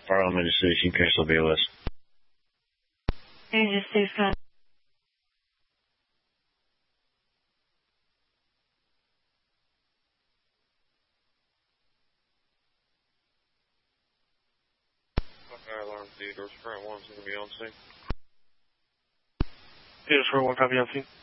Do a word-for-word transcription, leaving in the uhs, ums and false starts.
Fire alarm industry, you can cancel B O S. Aegis six five. Fire alarm, Theodore Sprint one's going to be on scene. Theodore Sprint one, copy on scene.